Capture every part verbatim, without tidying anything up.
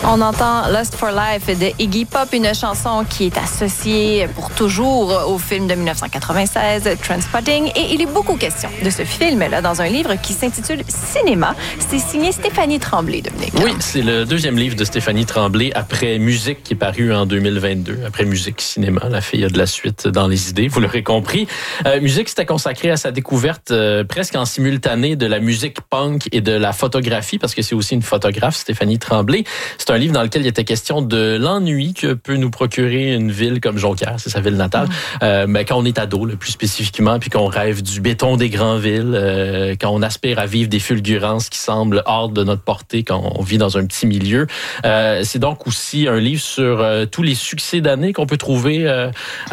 On entend Lust for Life de Iggy Pop, une chanson qui est associée pour toujours au film de dix-neuf cent quatre-vingt-seize, Trainspotting. Et il est beaucoup question de ce film-là dans un livre qui s'intitule Cinéma. C'est signé Stéphanie Tremblay, Dominique. Oui, c'est le deuxième livre de Stéphanie Tremblay après Musique qui est paru en deux mille vingt-deux. Après Musique, Cinéma, la fille a de la suite dans les idées, vous l'aurez compris. Euh, musique, c'était consacré à sa découverte euh, presque en simultané de la musique punk et de la photographie, parce que c'est aussi une photographe, Stéphanie Tremblay. C'est un livre dans lequel il était question de l'ennui que peut nous procurer une ville comme Jonquière, c'est sa ville natale, mmh. euh, mais quand on est ado, le plus spécifiquement, puis qu'on rêve du béton des grandes villes, euh, quand on aspire à vivre des fulgurances qui semblent hors de notre portée quand on vit dans un petit milieu. Euh, c'est donc aussi un livre sur euh, tous les succès d'années qu'on peut trouver euh,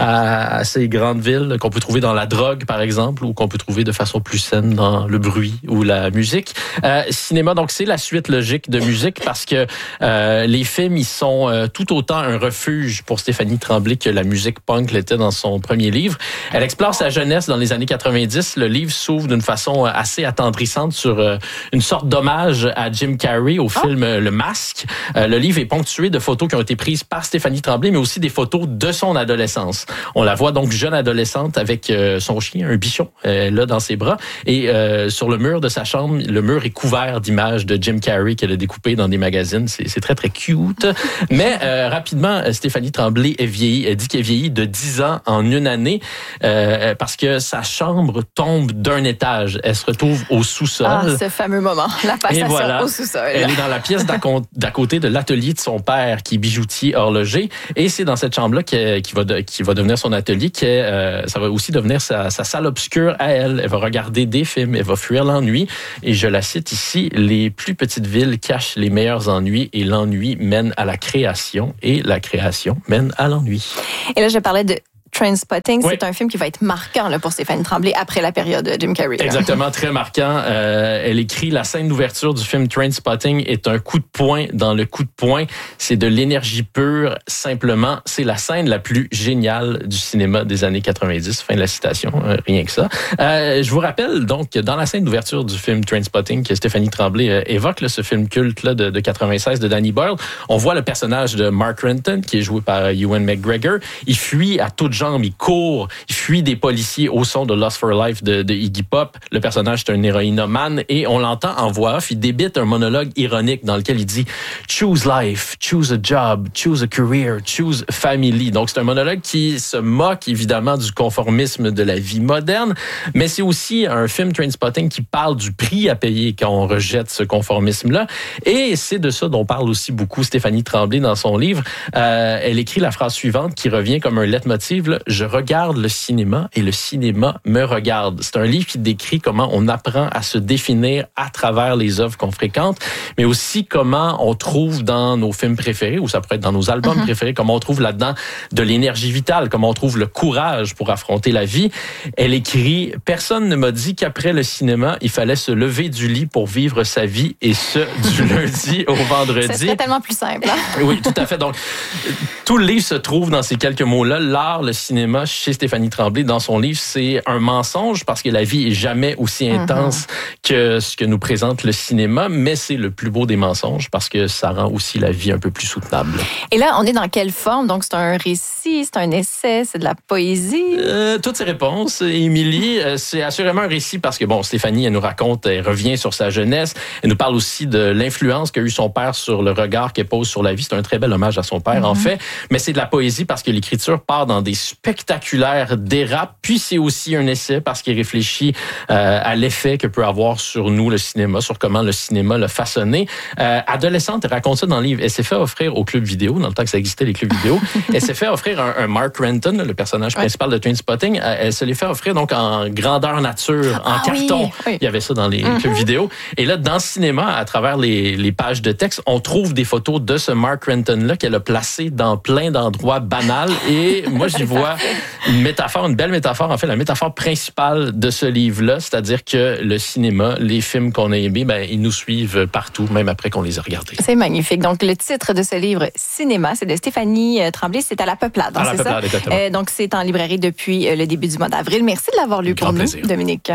à, à ces grandes villes, qu'on peut trouver dans la drogue, par exemple, ou qu'on peut trouver de façon plus saine dans le bruit ou la musique. Euh, cinéma, donc, c'est la suite logique de musique parce que euh, les films, ils sont euh, tout autant un refuge pour Stéphanie Tremblay que la musique punk l'était dans son premier livre. Elle explore sa jeunesse dans les années quatre-vingt-dix. Le livre s'ouvre d'une façon assez attendrissante sur euh, une sorte d'hommage à Jim Carrey au film oh. Le Masque. Euh, le livre est ponctué de photos qui ont été prises par Stéphanie Tremblay, mais aussi des photos de son adolescence. On la voit donc jeune adolescente avec euh, son chien, un bichon, euh, là dans ses bras. Et euh, sur le mur de sa chambre, le mur est couvert d'images de Jim Carrey qu'elle a découpées dans des magazines. C'est, c'est très, très cute. Mais euh, rapidement, Stéphanie Tremblay est vieillie. Elle dit qu'elle vieillit de dix ans en une année euh, parce que sa chambre tombe d'un étage. Elle se retrouve au sous-sol. Ah, ce fameux moment, la passation voilà, au sous-sol. Elle est dans la pièce d'à, d'à côté de l'atelier de son père qui est bijoutier horloger. Et c'est dans cette chambre-là qui, qui, va, de, qui va devenir son atelier, que euh, ça va aussi devenir sa, sa salle obscure à elle. Elle va regarder des films, elle va fuir l'ennui. Et je la cite ici, « Les plus petites villes cachent les meilleurs ennuis et l'ennui mène à la création et la création mène à l'ennui. » Et là, je parlais de Trainspotting, oui. c'est un film qui va être marquant là, pour Stéphanie Tremblay après la période de Jim Carrey. Là. Exactement, très marquant. Euh, elle écrit « La scène d'ouverture du film Trainspotting est un coup de poing dans le coup de poing. C'est de l'énergie pure, simplement. C'est la scène la plus géniale du cinéma des années quatre-vingt-dix. » Fin de la citation, euh, rien que ça. Euh, je vous rappelle donc que dans la scène d'ouverture du film Trainspotting que Stéphanie Tremblay euh, évoque, là, ce film culte là, de, de quatre-vingt-seize de Danny Boyle, on voit le personnage de Mark Renton qui est joué par Ewan McGregor. Il fuit à toutes jambes, il court, il fuit des policiers au son de Lust for Life de, de Iggy Pop. Le personnage est un héroïnomane et on l'entend en voix off. Il débite un monologue ironique dans lequel il dit « Choose life, choose a job, choose a career, choose family ». Donc, c'est un monologue qui se moque évidemment du conformisme de la vie moderne, mais c'est aussi un film Trainspotting qui parle du prix à payer quand on rejette ce conformisme-là. Et c'est de ça dont parle aussi beaucoup Stéphanie Tremblay dans son livre. Euh, elle écrit la phrase suivante qui revient comme un leitmotiv, là, « Je regarde le cinéma et le cinéma me regarde ». C'est un livre qui décrit comment on apprend à se définir à travers les œuvres qu'on fréquente, mais aussi comment on trouve dans nos films préférés, ou ça pourrait être dans nos albums uh-huh. préférés, comment on trouve là-dedans de l'énergie vitale, comment on trouve le courage pour affronter la vie. Elle écrit « Personne ne m'a dit qu'après le cinéma, il fallait se lever du lit pour vivre sa vie, et ce, du lundi au vendredi. » Ça serait tellement plus simple. Hein? Oui, tout à fait. Donc, tout le livre se trouve dans ces quelques mots-là. L'art, le cinéma, chez Stéphanie Tremblay, dans son livre, c'est un mensonge parce que la vie est jamais aussi intense mm-hmm. que ce que nous présente le cinéma, mais c'est le plus beau des mensonges parce que ça rend aussi la vie un peu plus soutenable. Et là, on est dans quelle forme? Donc, c'est un récit, c'est un essai, c'est de la poésie? Euh, toutes ces réponses, Émilie, euh, c'est assurément un récit parce que, bon, Stéphanie, elle nous raconte, elle revient sur sa jeunesse, elle nous parle aussi de l'influence qu'a eu son père sur le regard qu'elle pose sur la vie. C'est un très bel hommage à son père, mm-hmm. en fait, mais c'est de la poésie parce que l'écriture part dans des spectaculaires dérapes, puis c'est aussi un essai parce qu'il réfléchit euh, à l'effet que peut avoir sur nous le cinéma, sur comment le cinéma l'a façonné. Euh, adolescente, elle raconte ça dans le livre. Elle s'est fait offrir au club vidéo, dans le temps que ça existait, les clubs vidéo, elle s'est fait offrir un, un Mark Renton, le personnage ouais. principal de Trainspotting, elle se l'est fait offrir donc en grandeur nature, en ah, carton. Oui, oui. Il y avait ça dans les mm-hmm. clubs vidéo. Et là, dans le cinéma, à travers les, les pages de texte, on trouve des photos de ce Mark Renton-là qu'elle a placé dans plein d'endroits banals. Et moi, j'y vois une métaphore, une belle métaphore, en fait, la métaphore principale de ce livre-là, c'est-à-dire que le cinéma, les films qu'on a aimés, ben, ils nous suivent partout, même après qu'on les a regardés. C'est magnifique. Donc, le titre de ce livre, Cinéma, c'est de Stéphanie Tremblay, c'est à la Peuplade, hein, à la c'est Peuplade, ça? Exactement. Euh, donc, c'est en librairie depuis le début du mois d'avril. Merci de l'avoir lu pour nous, plaisir. Dominique.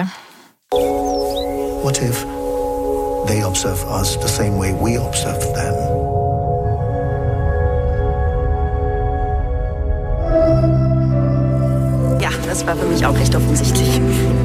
What if they observe us the same way we observe them? war für mich auch recht offensichtlich.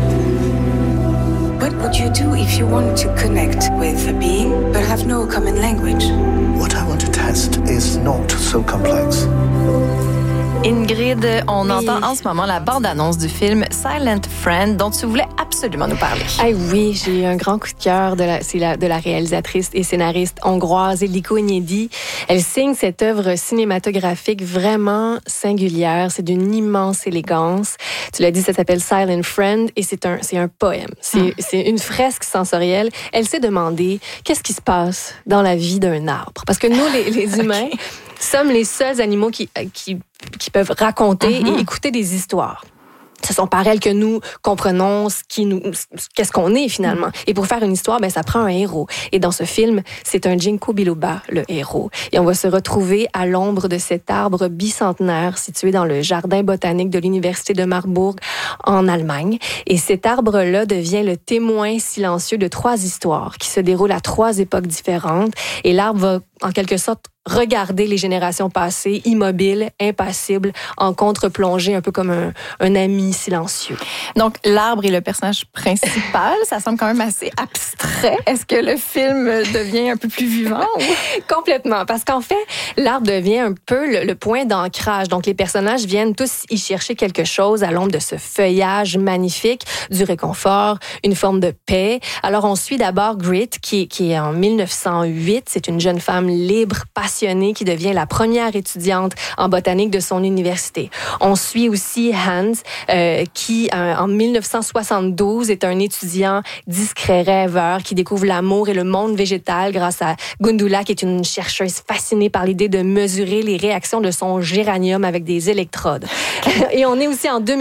What would you do if you want to connect with a being but have no common language? What I want to test is not so complex. Ingrid, on Oui. entend en ce moment la bande-annonce du film Silent Friend dont tu voulais absolument nous parler. Ah oui, j'ai eu un grand coup de cœur de la, c'est la, de la réalisatrice et scénariste hongroise Illiko Enyedi. Elle signe cette œuvre cinématographique vraiment singulière. C'est d'une immense élégance. Tu l'as dit, ça s'appelle Silent Friend et c'est un, c'est un poème. C'est, mm. c'est une fresque sensorielle. Elle s'est demandé qu'est-ce qui se passe dans la vie d'un arbre. Parce que nous, les, les humains, okay. sommes les seuls animaux qui, qui, qui peuvent raconter mm-hmm. et écouter des histoires. Ce sont par elles que nous comprenons ce qui nous, qu'est-ce qu'on est finalement. Et pour faire une histoire, ben ça prend un héros. Et dans ce film, c'est un ginkgo biloba, le héros. Et on va se retrouver à l'ombre de cet arbre bicentenaire situé dans le jardin botanique de l'université de Marbourg en Allemagne. Et cet arbre-là devient le témoin silencieux de trois histoires qui se déroulent à trois époques différentes. Et l'arbre va en quelque sorte regarder les générations passées, immobile, impassible, en contre-plongée, un peu comme un, un ami silencieux. Donc, l'arbre est le personnage principal. Ça semble quand même assez abstrait. Est-ce que le film devient un peu plus vivant? Ou... Complètement. Parce qu'en fait, l'arbre devient un peu le, le point d'ancrage. Donc, les personnages viennent tous y chercher quelque chose à l'ombre de ce feuillage magnifique, du réconfort, une forme de paix. Alors, on suit d'abord Grit, qui, qui est en mille neuf cent huit. C'est une jeune femme libre, passionnée, qui devient la première étudiante en botanique de son université. On suit aussi Hans, euh, qui, euh, en mille neuf cent soixante-douze, est un étudiant discret, rêveur, qui découvre l'amour et le monde végétal grâce à Gundula, qui est une chercheuse fascinée par l'idée de mesurer les réactions de son géranium avec des électrodes. Et on est aussi en deux mille